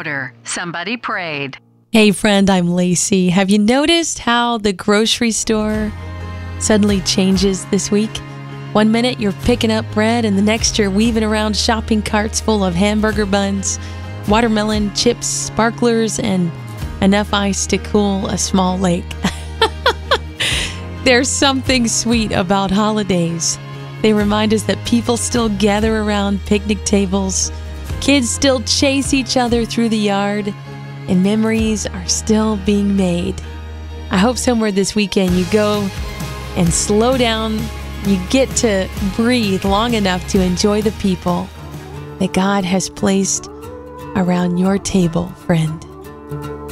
louder. Somebody prayed. Hey friend, I'm Lacey. Have you noticed how the grocery store suddenly changes this week? One minute you're picking up bread and the next you're weaving around shopping carts full of hamburger buns, watermelon, chips, sparklers, and enough ice to cool a small lake. There's something sweet about holidays. They remind us that people still gather around picnic tables, kids still chase each other through the yard, and memories are still being made. I hope somewhere this weekend you go and slow down. You get to breathe long enough to enjoy the people that God has placed around your table, friend.